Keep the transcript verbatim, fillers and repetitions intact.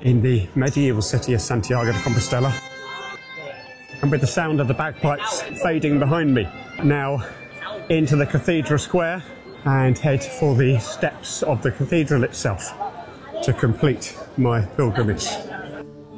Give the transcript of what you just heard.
in the medieval city of Santiago de Compostela. And with the sound of the bagpipes fading behind me, now into the cathedral square and head for the steps of the cathedral itself to complete my pilgrimage.